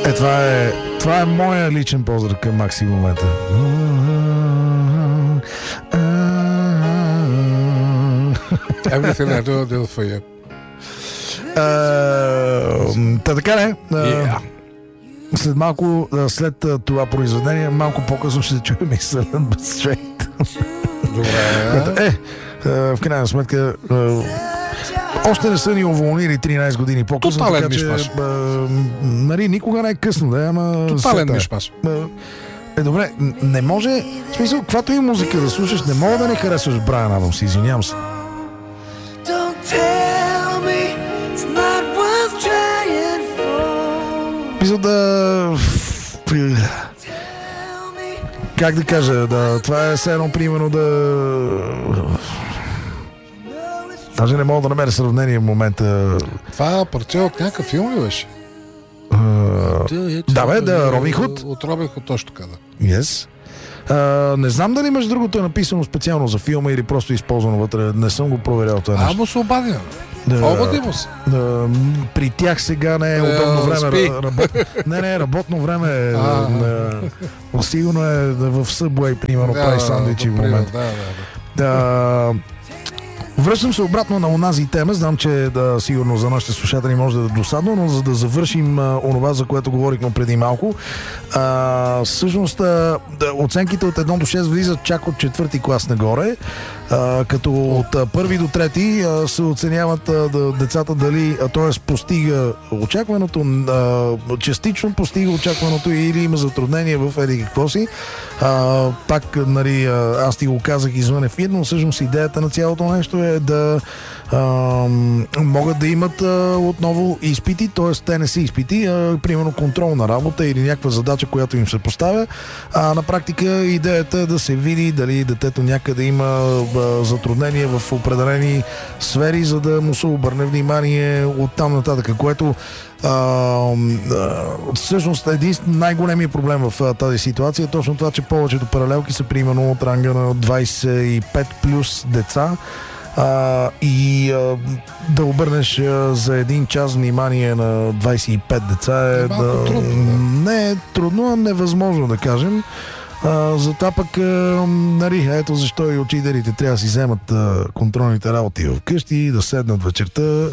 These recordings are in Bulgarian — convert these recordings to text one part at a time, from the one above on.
Това е моя личен поздрав към Макси в момента. Everything I do for you. Така не. След малко, след това произведение, малко по-късно ще чуем и Silent But Straight. Добре. В крайна сметка, още не са ни уволнили 13 години по-късно. Тотален мишмаш. Никога не е късно, да, ама... Тотален мишмаш. Добре, не може... В смисъл, каквато и музика да слушаш, не мога да не харесваш Брайан Адамс, извинявам се. Мисля да... Как да кажа, това е все едно примерно да... Даже не мога да намеря сравнение в момента. Това парче от някакъв филм ли беше? Робин Худ. От Робин Худ, точно така, да. Yes. Не знам дали между другото е написано специално за филма или просто използвано вътре. Не съм го проверял това нещо. Му се обадя. Обади му се. При тях сега не е удобно време. Работно време е. Сигурно е в Subway, примерно, прави сандвичи в момента. Връщам се обратно на онази тема. Знам, че сигурно за нашите слушатели може да е досадно, но за да завършим онова, за което говорихме преди малко. Всъщност оценките от 1 до 6 влизат чак от 4-ти клас нагоре, като от първи до трети се оценяват децата дали, т.е. постига очакваното, частично постига очакваното или има затруднение в еди какво си. Пак, аз ти го казах извън ефир, но всъщност идеята на цялото нещо е да могат да имат отново изпити, т.е. те не са изпити, примерно контролна работа или някаква задача, която им се поставя. На практика идеята е да се види дали детето някъде има затруднение в определени сфери, за да му се обърне внимание оттам нататък, което всъщност най-големият проблем в тази ситуация е точно това, че повечето паралелки са примерно от ранга на 25 плюс деца. Да обърнеш за един час внимание на 25 деца е не е трудно, а невъзможно да кажем. Затова пък ето защо и учителите трябва да си вземат контролните работи вкъщи, да седнат вечерта.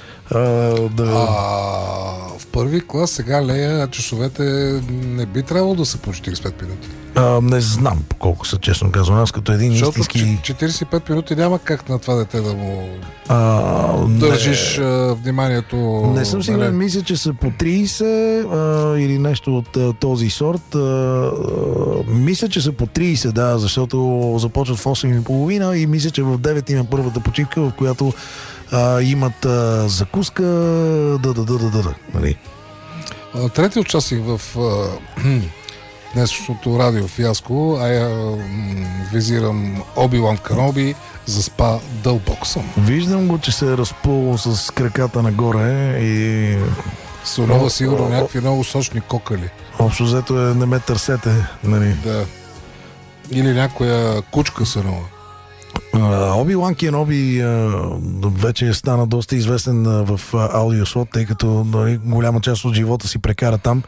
В първи клас сега Лея часовете не би трябвало да са по 45 минути. Не знам колко са, честно казвам. Аз като един истински... 45 минути няма как на това дете да му държиш вниманието. Не съм сигурен, мисля, че са по 30 или нещо от този сорт. Мисля, че са по 30, защото започват в 8:30 и мисля, че в 9 има първата почивка, в която имат закуска, нали? Трети участник в днешното радио фиаско, визирам Оби-Ван Кеноби, заспа дълбоко съм. Виждам го, че се е разплувал с краката нагоре и... Сонова сигурно някакви много сочни кокали. Общо взето е не ме търсете, нали? Да. Или някоя кучка сонова. Оби-Ван Кеноби вече стана доста известен в аудиослот, тъй като голяма част от живота си прекара там.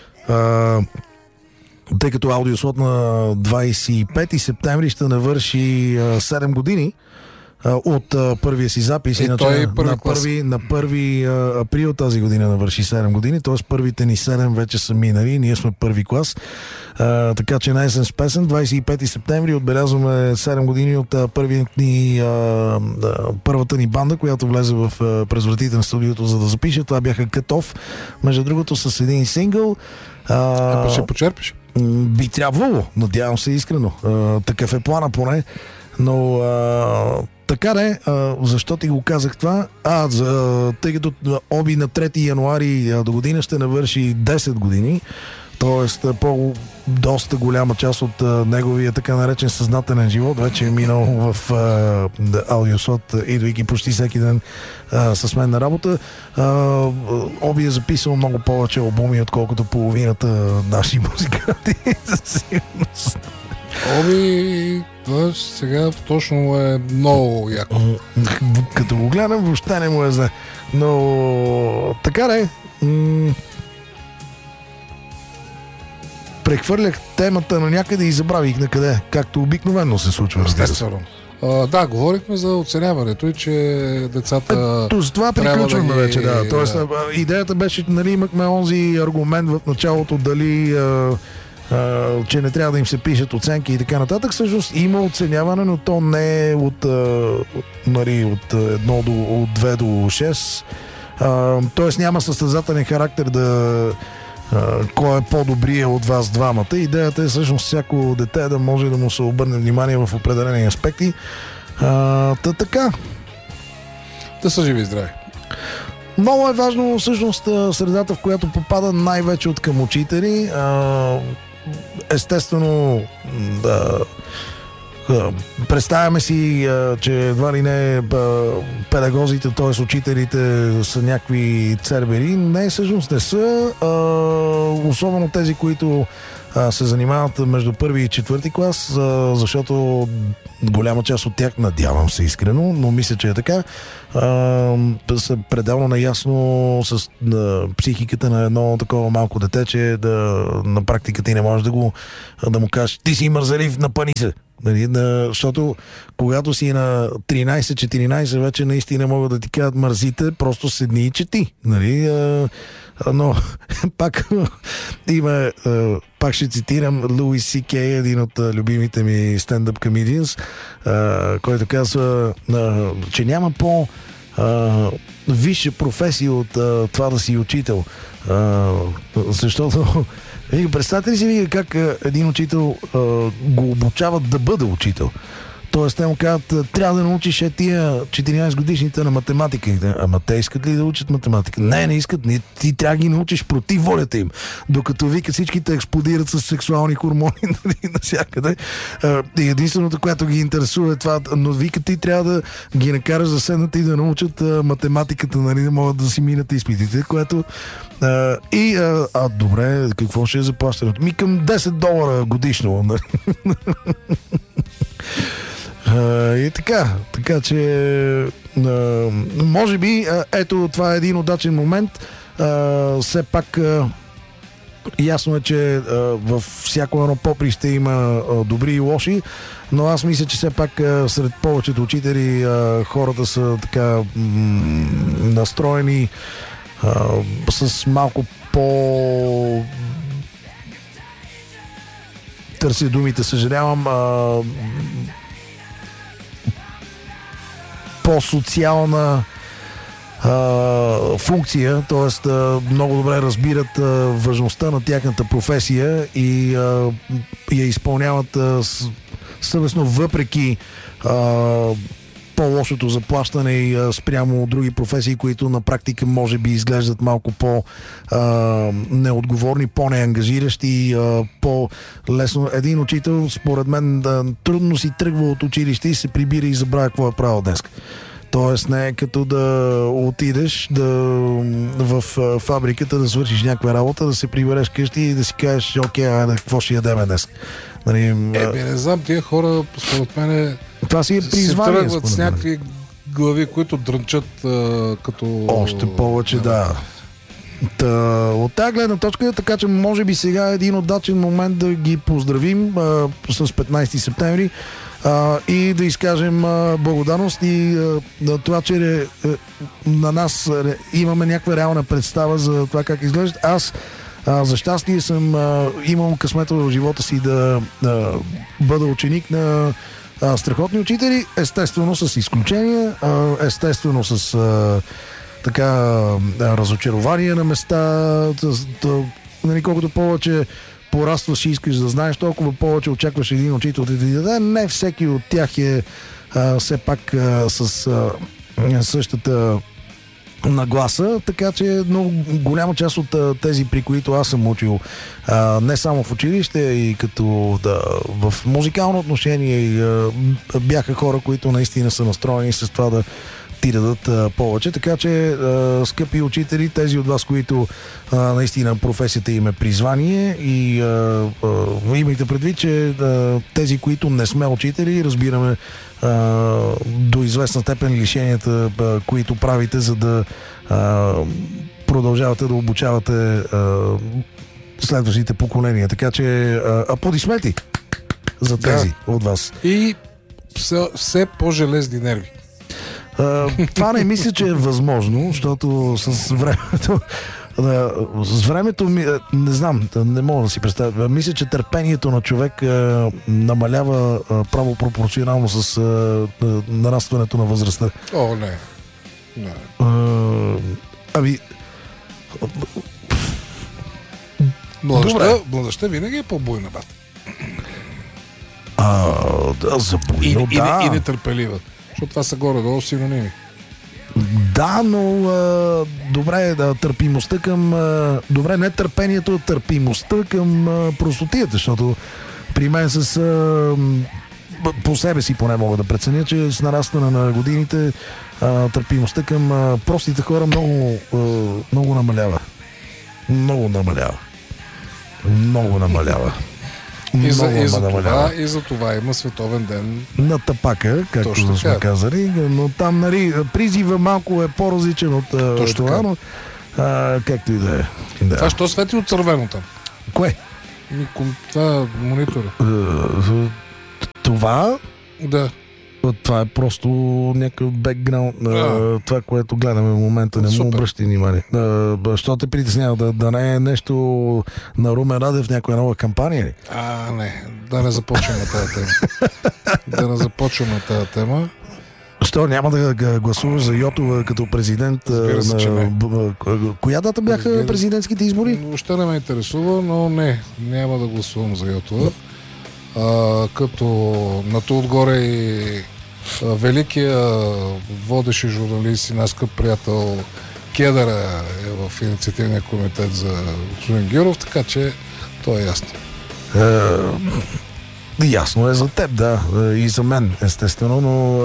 Тъй като аудиослот на 25 септември ще навърши 7 години от първия си запис. На 1 април тази година навърши 7 години, т.е. първите ни 7 вече са минали, ние сме първи клас. Така че най-сен с песен, 25 септември отбелязваме 7 години от първата ни банда, която влезе през вратите на студиото, за да запише. Това бяха Cut Off, между другото с един сингъл. Ще почерпиш? Би трябвало, надявам се искрено. Такъв е плана поне. Но така не, защо ти го казах това? Тъй като Оби на 3 януари до година ще навърши 10 години, т.е. доста голяма част от неговия така наречен съзнателен живот вече е минал в аудиослот, идвайки почти всеки ден с мен на работа. Оби е записал много повече албуми, отколкото половината наши музиканти, за сигурност. Оби сега точно е много яко. Като го гледам, въобще не му е зле. Но така не. прехвърлях темата на някъде и забравих на къде, както обикновено се случва. Естествено. Да, говорихме за оценяването и че децата... С това приключваме вече, да. Тоест, идеята беше, нали, имахме онзи аргумент в началото, дали че не трябва да им се пишат оценки и така нататък. Всъщност има оценяване, но то не е от 1 от 2 до 6. Тоест няма състезателен характер да кой е по-добрия от вас двамата. Идеята е всъщност всяко дете да може да му се обърне внимание в определени аспекти. Така. Да са живи и здрави. Много е важно всъщност средата, в която попада най-вече от към учители. Естествено, да, представяме си, че едва ли не педагозите, т.е. учителите са някакви цербери. Не, всъщност не са. Особено тези, които се занимават между първи и четвърти клас, защото голяма част от тях, надявам се искрено, но мисля, че е така, са пределно наясно с психиката на едно такова малко дете, че на практика ти не можеш да му кажеш: ти си мързелив, напъни се. Защото когато си на 13-14, вече наистина могат да ти кажат мързите, просто седни и чети. Но пак ще цитирам Луис Си Кей, един от любимите ми стендъп комедианс, който казва, че няма висша професия от това да си учител. Защото представете ли си как един учител го обучават да бъде учител? Тоест, те му казват: трябва да научиш тия 14 годишните на математика. Ама те искат ли да учат математика? Не искат. Ти трябва да ги научиш против волята им. Докато вика всичките експлодират с сексуални хормони навсякъде. И единственото, което ги интересува е това. Но вика, ти трябва да ги накараш да седнат и да научат математиката, да могат да си минат изпитите, което... добре, какво ще е заплащането? Към $10 годишно. И така че може би ето това е един удачен момент. Все пак ясно е, че във всяко едно поприще има добри и лоши, но аз мисля, че все пак сред повечето учители хората са така настроени с малко търся думите, съжалявам, по-социална функция, т.е. много добре разбират важността на тяхната професия и я изпълняват съвестно, въпреки по-лошото заплащане и спрямо други професии, които на практика може би изглеждат малко по-неотговорни, по-неангажиращи, по-лесно. Един учител, според мен, трудно си тръгва от училище и се прибира и забравя какво е правил днес. Тоест не е като да отидеш в фабриката, да свършиш някаква работа, да се прибереш къщи и да си кажеш: окей, какво ще ядеме днес. Не знам, тия хора, според мен, това си е призвание, се тръгват с някакви глави, които дрънчат като... Още повече, да. От тази гледна точка, така че може би сега е един удачен момент да ги поздравим с 15 септември и да изкажем благодарност и това, че на нас имаме някаква реална представа за това как изглеждат. Аз за щастие съм имал късмета в живота си да бъда ученик на страхотни учители, естествено с изключения, естествено с разочарование на места. Колкото повече порастваш и искаш да знаеш, толкова повече очакваш един учител да ти даде. Не всеки от тях е все пак с същата нагласа, така че много голяма част от тези, при които аз съм учил, не само в училище, и като в музикално отношение, бяха хора, които наистина са настроени с това да ти дадат повече. Така че, скъпи учители, тези от вас, които наистина професията им е призвание, и имайте предвид, че тези, които не сме учители, разбираме до известна степен лишенията, които правите, за да продължавате да обучавате следващите поколения. Така че аплодисменти за тези от вас. И все по-железни нерви. Това не мисля, че е възможно, защото с времето ми, не знам, не мога да си представя. Мисля, че търпението на човек намалява право пропорционално с нарастването на възрастта. О, не. Младостта винаги е по-буйна, бат. Забуйно, да. И нетърпелива. Защото това са горе-долу синоними. Да, но добре, търпимостта към... добре, не търпението, а търпимостта към простотията, защото при мен по себе си поне мога да преценя, че с нарастване на годините търпимостта към простите хора много намалява. Много намалява. И за това има Световен ден на тапака, както сме казали, но там призива малко е по-различен от това, но както и да е. Това що свети от червено там? Кое? Това монитора. Това? Да. Това е просто някакъв бекграунд на това, което гледаме в момента. Не му обръщай внимание. Що те притеснява? Да не е нещо на Румен Радев в някоя нова кампания ли? Не. Да не започваме тази тема. Що, няма да гласуваш за Йотова като президент? Коя дата бяха президентските избори? Въобще не ме интересува, но няма да гласувам за Йотова. Като на то отгоре и великия водещ журналист и наш скъп приятел Кедъра е в инициативния комитет за господин Гюров, така че то е ясно. Ясно е за теб, да. И за мен, естествено, но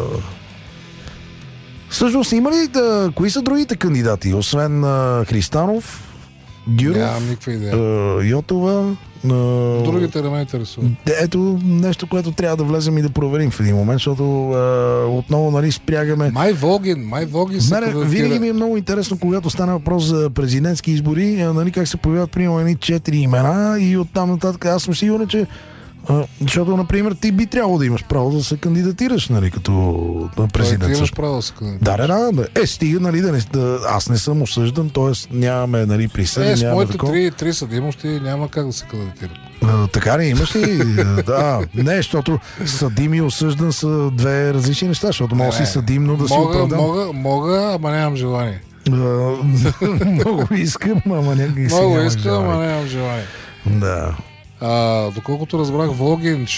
всъщност има ли кои са другите кандидати, освен Христанов, Гюров, нямам никаква идея. Йотова? Другите не ме интересуват. Ето нещо, което трябва да влезем и да проверим в един момент, защото отново спрягаме. Май Волгин се кандидатира. Винаги ми е много интересно, когато стане въпрос за президентски избори, как се появяват примерно едни 4 имена и оттам нататък аз съм сигурен, че защото, например, ти би трябвало да имаш право да се кандидатираш, като президент. Ти имаш право да се кандидатираш. Да. Стига, аз не съм осъждан, т.е. нямаме присъди. С моите три съдимости няма как да се кандидатира. Така ли, имаш ли? Да. Не, защото съдим и осъждан са две различни неща, защото мога да си съдим, но да си оправдам. Мога, ама нямам желание. Много искам, ама нямам желание. Да. Доколкото разбрах, Волгин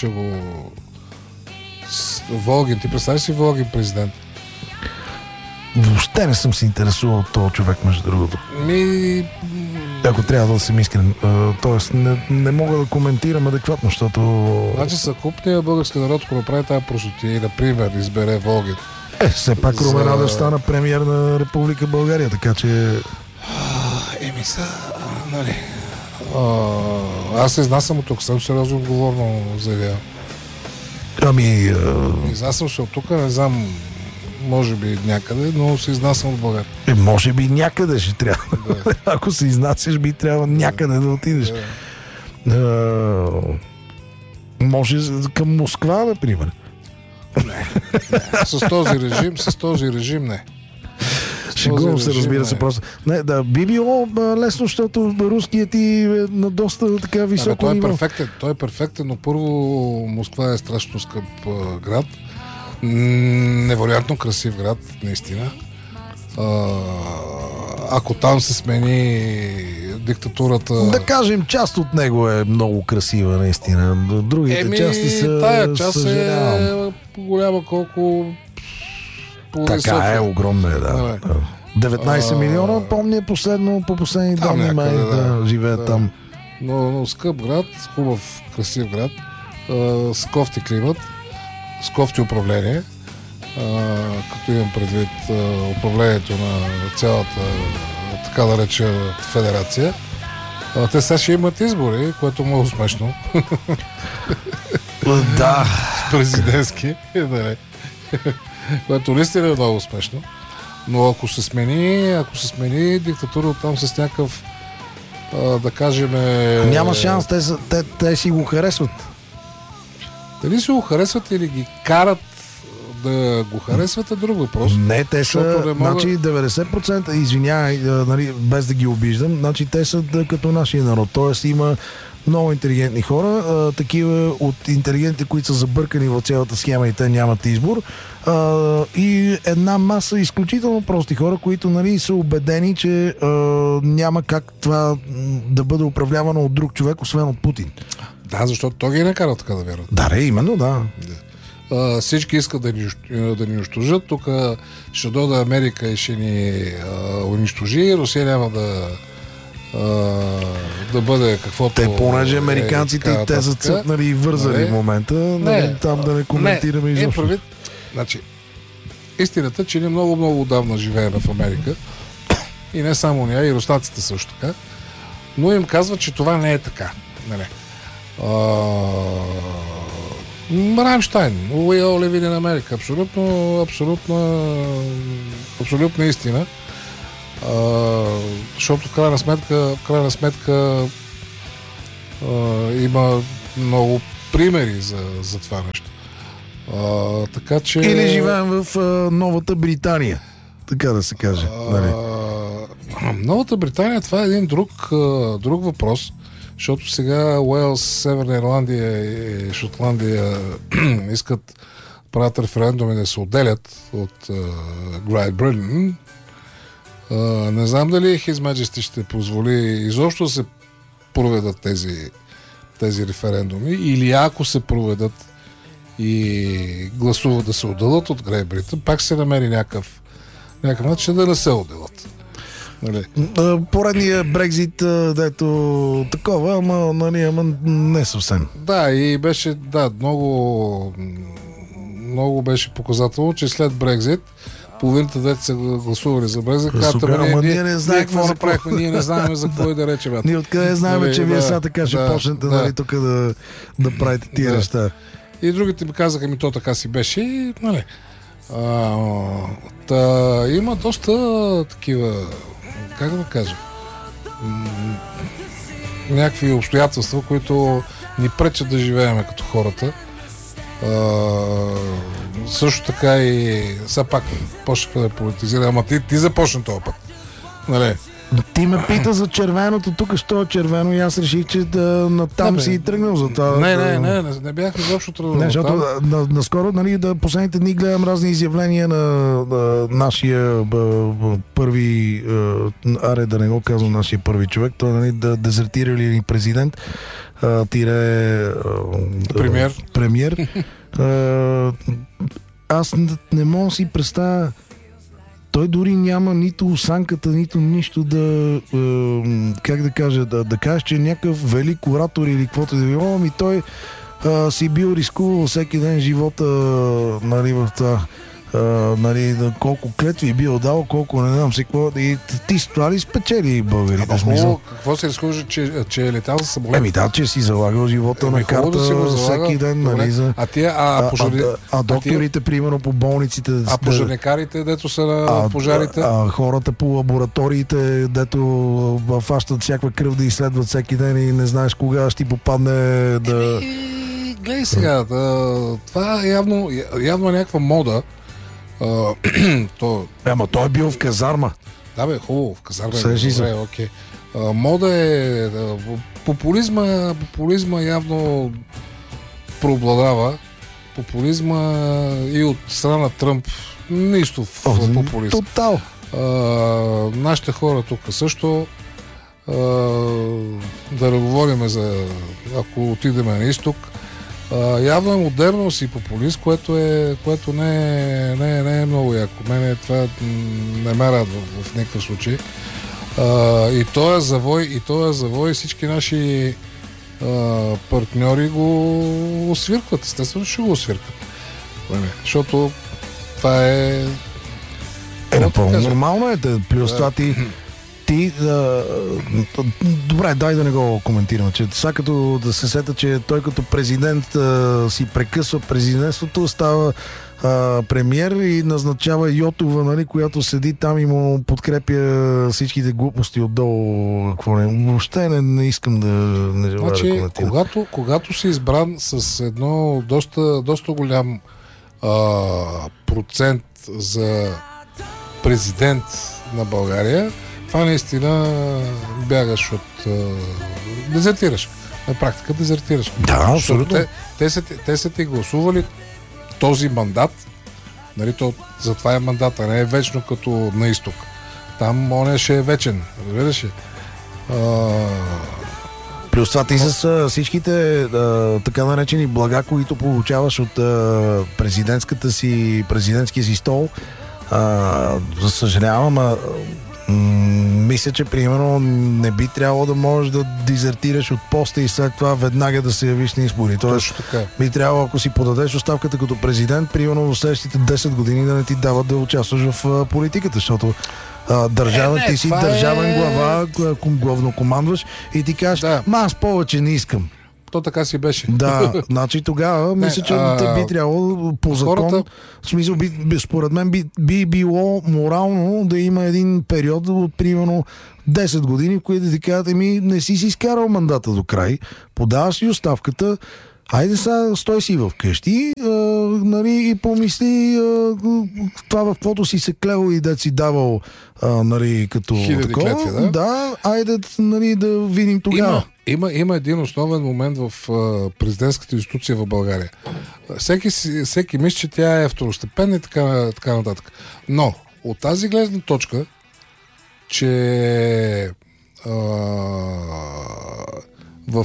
Волгин, ти представиш си Волгин президент? Въобще не съм се интересувал от този човек, между другото. Ако трябва да съм искрен. Тоест, не мога да коментирам адекватно, защото... Значи съкупният български народ, ако направи тази простотия и, например, избере Волгин. Все пак Румен Радев стана премиер на Република България, така че... Аз се изнасям от тук, съм сериозно отговорно заявявам. Изнасям се от тук, не знам, може би някъде, но се изнасям от България. Може би някъде ще трябва. Да. Ако се изнасяш, би трябва някъде да отидеш. Може към Москва, например. Не. С този режим не. Шегувам се, разбира се, просто. Би било лесно, защото руският ти е на доста така високо ниво. Той е перфектен, но първо Москва е страшно скъп град. Невероятно красив град, наистина. Ако там се смени диктатурата... Да кажем, част от него е много красива, наистина. Другите части са... Тая част е голяма колко... Така е, огромна е, да. 19 милиона, помня по последни данни, да живеят там. Но скъп град, хубав, красив град, с кофти климат, с кофти управление, като имам предвид управлението на цялата, така да реча, федерация. Те сега ще имат избори, което е много смешно. Да. Президентски. Което наистина е много смешно. Но ако се смени диктатура там с някакъв да кажем... Няма шанс, те си го харесват. Дали си го харесват или ги карат да го харесват е друг въпрос. Не, те са, значи 90%, извинявай, нали, без да ги обиждам, значи те са като нашия народ. Тоест има много интелигентни хора, такива от интелигентите, които са забъркани в цялата схема и те нямат избор, и една маса изключително прости хора, които, нали, са убедени, че няма как това да бъде управлявано от друг човек, освен от Путин. Да, защото той ги накара така да вярват. Да, именно, да. Всички искат да ни унищожат. Тук ще дойде Америка и ще ни унищожи. Русия няма да бъде каквото... Те, понеже американците и те са цъкнали и вързали в момента, там да не коментираме изобщо. Значи, истината, че ние много отдавна живеем в Америка и не само ние, и руснаците също така, но им казва, че това не е така. Нали? Раймштайн, We all live in America. Абсолютна истина. Защото в крайна сметка има много примери за това нещо. Така че... Или живеем в Новата Британия, така да се каже. Новата Британия, това е един друг въпрос. Защото сега Уелс, Северна Ирландия и Шотландия искат правят референдуми да се отделят от Great Britain. Не знам дали His Majesty ще позволи изобщо да се проведат тези референдуми, или ако се проведат и гласуват да се отделят от Great Britain, пак се намери някакъв начин да не се отделят. Нали? Поредния Брекзит, дето такова, ама не съвсем. Да, и беше много беше показателно, че след Брекзит половината дете са гласували за Брекзит. Ние не знаем какво направихме, ние не знаем за какво и да речем. Ние откъде знаем, че вие сега така ще почнете, нали, тук да правите тия неща. И другите ми казаха, то така си беше и, нали. Има доста такива, как да кажа, някакви обстоятелства, които ни пречат да живеем като хората. Също така и все пак почнаха да политизира, ама ти започна този път. Нали? Ти ме пита за червеното, тук що е червено и аз реших, че натам си тръгнал за това. Не бях изобщо тръгнал. Не, защото наскоро, нали, последните дни гледам разни изявления на нашия първи, да не го казвам нашия първи човек, той, нали, да дезертира ли президент, премиер. Аз не мога да си представя. Той дори няма нито осанката, нито нищо как да кажа, да каже, че е някакъв велик оратор или каквото да било, ами той си бил рискувал всеки ден живота, нали, в това, нали, колко клетви бил дал, колко не знам си какво, и ти с това ли спечели българите? Какво се рискуваш, че е летал за самолет? Да, че си залагал живота на карта всеки ден, нали, а докторите, примерно, по болниците, пожарникарите, дето са на пожарите, хората по лабораториите, дето фащат всякаква кръв да изследват всеки ден и не знаеш кога ще ти попадне да... Гледай сега, това е явно някаква мода. Ама той е бил в казарма. Да, бе, хубаво, в казарма е добре, окей. Мода е... Популизма явно преобладава. Популизма и от страна на Тръмп нищо в популизм. Тотал. Нашите хора тук също, да говорим за, ако отидем на изток, явно е модерност и популист, което не е много яко. Мене това не ме радва в никакъв случай. И този завой всички наши партньори го освиркват. Естествено, ще го освиркват. Защото това е... Напълно нормално е. Плюс това Добре, дай да не го коментираме, че сега като да се сета, че той като президент си прекъсва президентството, става премиер и назначава Йотова, нали, която седи там и му подкрепя всичките глупости отдолу. Въобще не искам не желая да коментирам. Когато си избран с едно доста голям процент за президент на България, това наистина бягаш от... дезертираш. На практика дезертираш. Да, абсолютно. Те са ти гласували този мандат, нали, затова е мандат, а не е вечно като на изток. Там он ще е вечен, разбираш ли? Плюс това ти с всичките така наречени блага, които получаваш от президентския си стол. Съжалявам, мисля, че примерно не би трябвало да можеш да дезертираш от поста и след това веднага да се явиш на избори. Тоест, би трябвало, ако си подадеш оставката като президент, примерно в следващите 10 години да не ти дават да участваш в политиката, защото ти си държавен глава, главнокомандваш и ти кажеш, аз повече не искам. То така си беше. Да, значи тогава мисля, че би трябвало по закон, в смисъл, според мен би било морално да има един период от примерно 10 години, в които да ти кажат, не си изкарал мандата до край, подаваш си оставката, айде сега стой си вкъщи, нали, и помисли това в каквото си се клевал и да си давал, нали, като такова. Клетви, да, айде, нали, да видим тогава. Има един основен момент в президентската институция в България. Всеки мисли, че тя е второстепенна и така нататък. Но от тази гледна точка, че в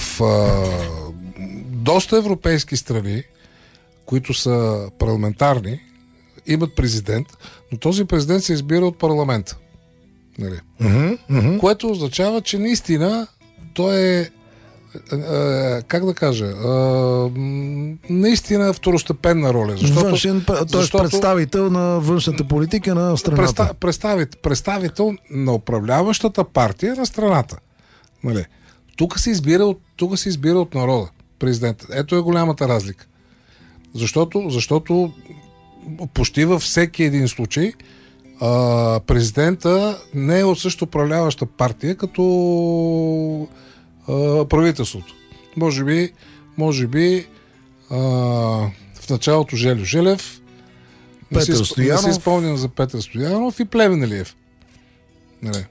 доста европейски страни, които са парламентарни, имат президент, но този президент се избира от парламента. Нали? Което означава, че наистина той е, как да кажа, наистина второстепенна роля. Защото представител на външната политика на страната. Представител на управляващата партия на страната. Нали? Тук се избира от народа президента. Ето е голямата разлика. Защото почти във всеки един случай президента не е от също управляваща партия като правителството. Може би в началото Желю Желев, не си спомням за Петър Стоянов и Плевнелиев. Нали?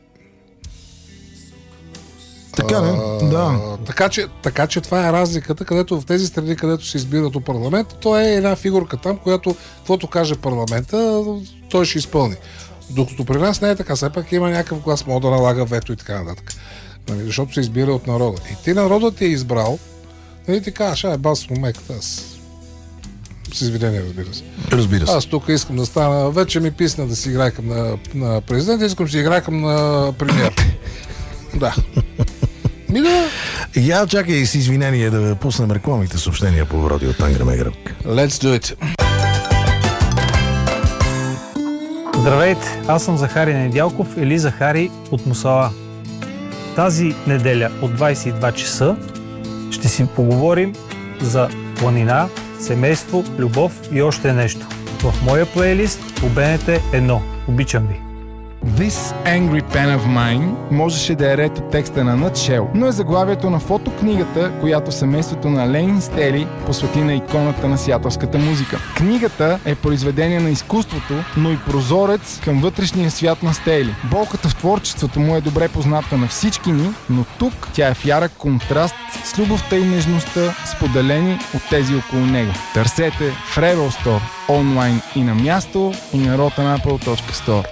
Така че това е разликата, където в тези страни, където се избират от парламента, то е една фигурка там, която каквото каже парламента, той ще изпълни. Докато при нас не е така, все пак има някакъв глас, може да налага вето и така нататък. Нали, защото се избира от народа. И ти народът ти е избрал, нали, ти кажеш, бас момеката, аз с извинение, разбира се. Аз тук искам да стана, вече ми писна да си играйкам на президента, искам да си играйкам на премиер. Да. Я чакай с извинение да пуснем рекламните съобщения по радио Тангра Мегарък. Let's do it. Здравейте, аз съм Захари Недялков или Захари от Мусала. Тази неделя от 22 часа ще си поговорим за планина, семейство, любов и още нещо. В моя плейлист по БНТ 1. Обичам ви! This Angry Pen of Mine можеше да е ред от текста на Nutshell, но е заглавието на фотокнигата, която семейството на Ленин Стели посвети на иконата на сиатълската музика. Книгата е произведение на изкуството, но и прозорец към вътрешния свят на Стели. Болката в творчеството му е добре позната на всички ни, но тук тя е в ярък контраст с любовта и нежността, споделени от тези около него. Търсете в Rebel Store, онлайн и на място, и на rotanapple.store.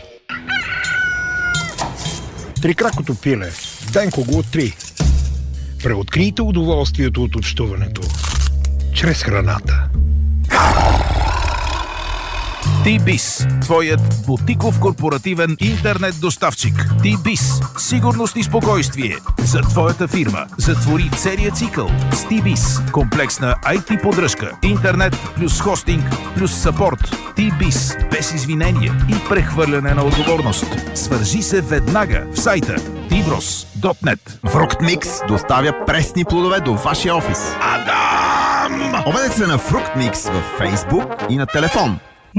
Трикракото пиле. Денко го 3. Преоткрийте удоволствието от общуването чрез храната. T-Biz, твоят бутиков корпоративен интернет доставчик. T-Biz, сигурност и спокойствие за твоята фирма. Затвори целия цикъл с T-Biz. Комплексна IT поддръжка, интернет плюс хостинг плюс съпорт. T-Biz, без извинение и прехвърляне на отговорност. Свържи се веднага в сайта tbros.net. Фруктмикс доставя пресни плодове до вашия офис. Адам! Обадете се на Фруктмикс във Фейсбук и на телефон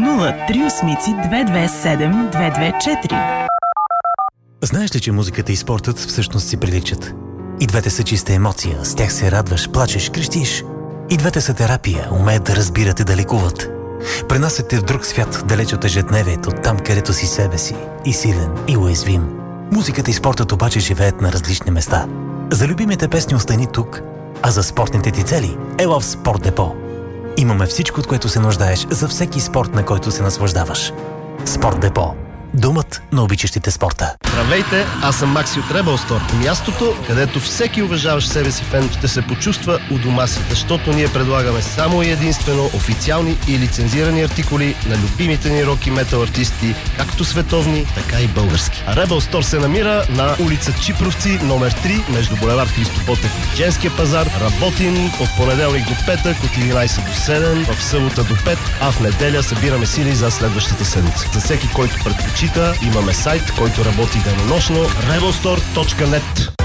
038-227-224. Знаеш ли, че музиката и спортът всъщност си приличат? И двете са чиста емоция, с тях се радваш, плачеш, крещиш. И двете са терапия, умеят да разбират и да лекуват. Пренасят те в друг свят, далеч от ежедневието, там където си себе си, и силен, и уязвим. Музиката и спортът обаче живеят на различни места. За любимите песни остани тук, а за спортните ти цели ела в Спорт Депо. Имаме всичко, от което се нуждаеш за всеки спорт, на който се наслаждаваш. Спорт Депо. Домът на обичащите спорта. Здравейте, аз съм Макси от Rebel Store. Мястото, където всеки уважаващ себе си фен ще се почувства у дома си, защото ние предлагаме само и единствено официални и лицензирани артикули на любимите ни рок и метал артисти, както световни, така и български. А Rebel Store се намира на улица Чипровци, номер 3, между булевард Христо Ботев и Женския пазар. Работим от понеделник до петък, от 11 до 7, в събота до 5, а в неделя събираме сили за следващата седмица. За всеки, който предпочита, имаме сайт, който работи денонощно, rebelstore.net.